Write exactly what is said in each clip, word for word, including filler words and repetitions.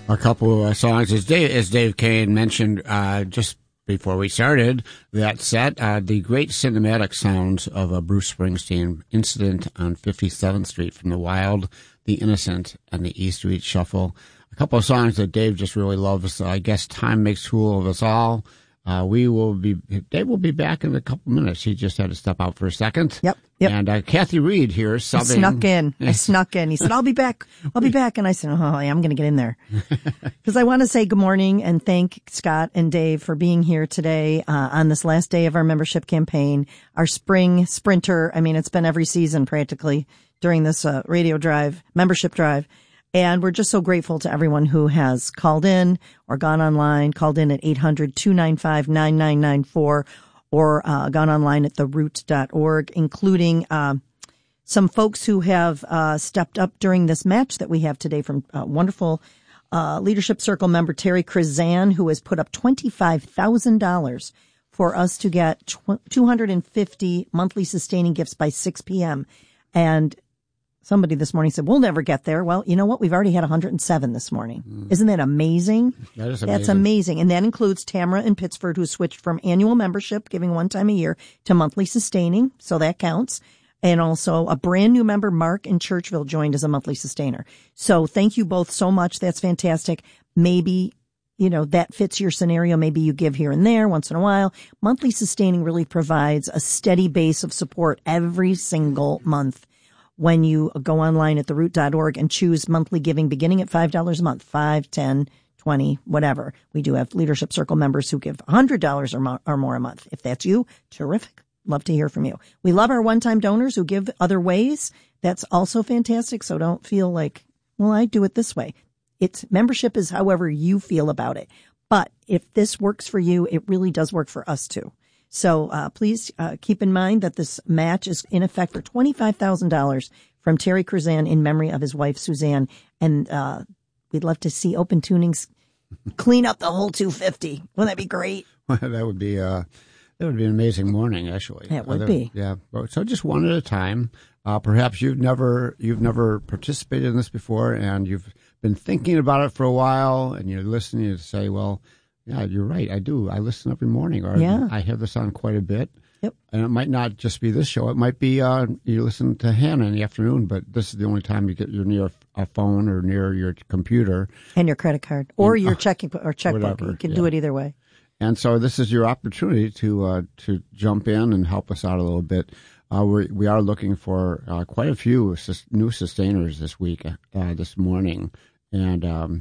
A couple of songs, as Dave, as Dave Kane mentioned uh, just before we started that set, uh, the great cinematic sounds of a Bruce Springsteen incident on fifty-seventh Street from The Wild, The Innocent, and the E Street Shuffle. A couple of songs that Dave just really loves. I guess Time Makes Fool of Us All. Uh, we will be, Dave will be back in a couple minutes. He just had to step out for a second. Yep. Yep. And uh, Kathy Reed here subbing. I snuck in. I snuck in. He said, I'll be back. I'll be back. And I said, oh, yeah, I'm going to get in there. Because I want to say good morning and thank Scott and Dave for being here today uh, on this last day of our membership campaign, our spring sprinter. I mean, it's been every season practically during this uh, radio drive, membership drive. And we're just so grateful to everyone who has called in or gone online, called in at eight hundred, two nine five, nine nine nine four or uh, gone online at the root dot org, including uh, some folks who have uh, stepped up during this match that we have today from uh, wonderful uh, Leadership Circle member Terry Krizan, who has put up twenty-five thousand dollars for us to get two hundred fifty monthly sustaining gifts by six p.m. And somebody this morning said, we'll never get there. Well, you know what? We've already had one hundred seven this morning. Mm. Isn't that amazing? That is amazing. That's amazing. And that includes Tamara in Pittsford, who switched from annual membership, giving one time a year, to monthly sustaining. So that counts. And also a brand new member, Mark in Churchville, joined as a monthly sustainer. So thank you both so much. That's fantastic. Maybe, you know, that fits your scenario. Maybe you give here and there once in a while. Monthly sustaining really provides a steady base of support every single month. When you go online at the root dot org and choose monthly giving beginning at five dollars a month, five, ten, twenty, whatever. We do have Leadership Circle members who give one hundred dollars or more, or more a month. If that's you, terrific. Love to hear from you. We love our one-time donors who give other ways. That's also fantastic. So don't feel like, well, I do it this way. It's membership is however you feel about it. But if this works for you, it really does work for us too. So uh, please uh, keep in mind that this match is in effect for twenty-five thousand dollars from Terry Krizan in memory of his wife, Suzanne. And uh, we'd love to see Open Tunings clean up the whole two hundred fifty. Wouldn't that be great? Well, that would be uh, that would be an amazing morning, actually. It would Other, be. Yeah. So just one at a time. Uh, perhaps you've never you've never participated in this before, and you've been thinking about it for a while, and you're listening to say, well, yeah, you're right. I do. I listen every morning, or yeah. I have this on quite a bit. Yep. And it might not just be this show. It might be uh, you listen to Hannah in the afternoon, but this is the only time you get you're near a phone or near your computer. And your credit card or and, your uh, checking or checkbook. Whatever, You can yeah. do it either way. And so this is your opportunity to uh, to jump in and help us out a little bit. Uh, we we are looking for uh, quite a few sus- new sustainers this week, uh, this morning, and. Um,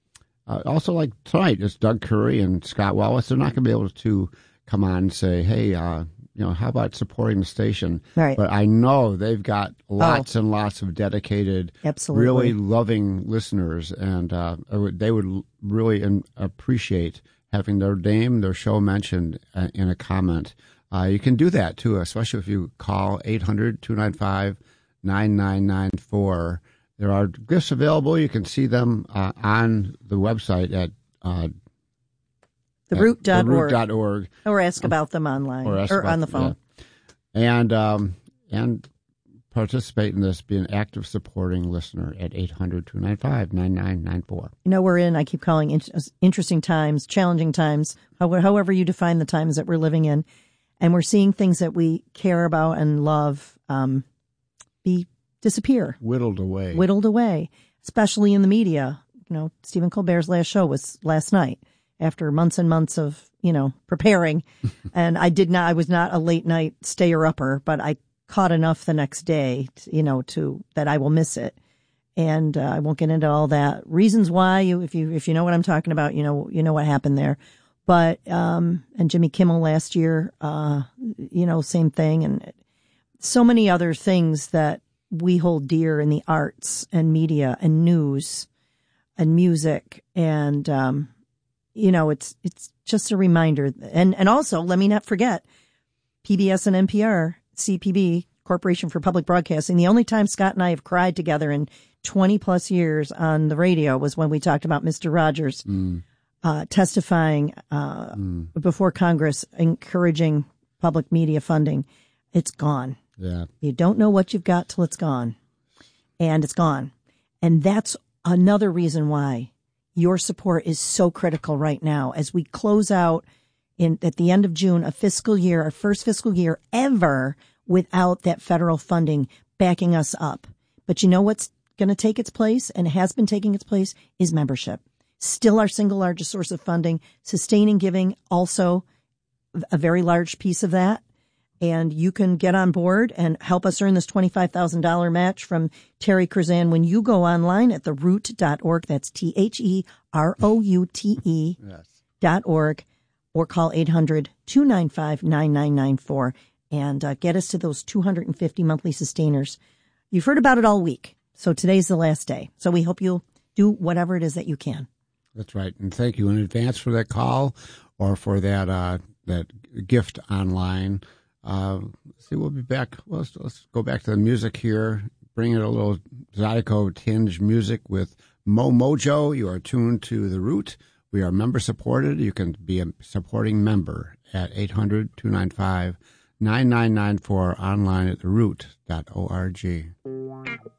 Uh, also, like tonight, it's Doug Curry and Scott Wallace. They're not going to be able to come on and say, hey, uh, you know, how about supporting the station? Right. But I know they've got lots oh. and lots of dedicated, Absolutely. really loving listeners, and uh, they would really in- appreciate having their name, their show mentioned uh, in a comment. Uh, you can do that, too, especially if you call eight hundred, two nine five, nine nine nine four. There are gifts available. You can see them uh, on the website at uh, the root dot org. the root dot org. Or ask about them online or, or about, on the phone. Yeah. And um, and participate in this. Be an active supporting listener at eight hundred, two nine five, nine nine nine four. You know, we're in, I keep calling in, interesting times, challenging times, however, however you define the times that we're living in. And we're seeing things that we care about and love um, be disappear. Whittled away. Whittled away, especially in the media. You know, Stephen Colbert's last show was last night after months and months of, you know, preparing. And I did not, I was not a late night stayer upper, but I caught enough the next day, to, you know, to, that I will miss it. And uh, I won't get into all that. Reasons why, you, if you, if you know what I'm talking about, you know, you know what happened there. But, um, and Jimmy Kimmel last year, uh, you know, same thing. And so many other things that we hold dear in the arts and media and news and music. And, um, you know, it's, it's just a reminder. And, and also, let me not forget, P B S and N P R, C P B, Corporation for Public Broadcasting. The only time Scott and I have cried together in twenty plus years on the radio was when we talked about Mister Rogers, mm. uh, testifying, uh, mm. before Congress, encouraging public media funding. It's gone. Yeah. You don't know what you've got till it's gone. And it's gone. And that's another reason why Your support is so critical right now as we close out in at the end of June a fiscal year, our first fiscal year ever without that federal funding backing us up. But you know what's going to take its place and has been taking its place is membership. Still our single largest source of funding. Sustaining giving, also a very large piece of that. And you can get on board and help us earn this twenty-five thousand dollars match from Terry Curzan when you go online at the root dot org. That's T H E R O U T E yes. dot org, or call eight hundred, two nine five, nine nine nine four and uh, get us to those two hundred fifty monthly sustainers. You've heard about it all week, so today's the last day. So we hope you'll do whatever it is that you can. That's right. And thank you in advance for that call or for that uh, that gift online. Uh, see, we'll be back. Well, let's, let's go back to the music here. Bring it a little Zydeco tinge music with Mo Mojo. You are tuned to The Root. We are member supported. You can be a supporting member at eight hundred, two nine five, nine nine nine four online at the root dot org.